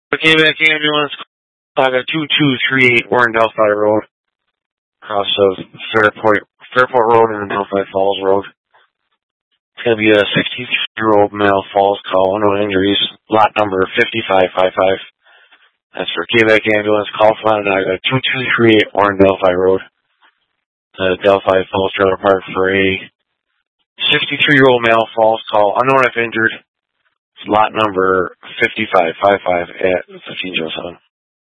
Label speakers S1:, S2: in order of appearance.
S1: Quebec ambulance. I got 2238 Warren Delphi Road, across of Fairport Road and Delphi Falls Road. It's going to be a 63-year-old male falls call, no injuries. Lot number 5555. That's for Quebec ambulance. Call from Onondaga, 2238 Warren Delphi Road. Delphi Falls Trailer Park for a 63-year-old male falls call, unknown if injured. It's lot number 5555 at 1507.